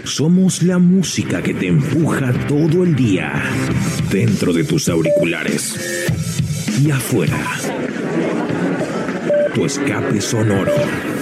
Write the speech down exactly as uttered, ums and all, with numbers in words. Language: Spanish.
Somos la música que te empuja todo el día, dentro de tus auriculares y afuera. Tu escape sonoro.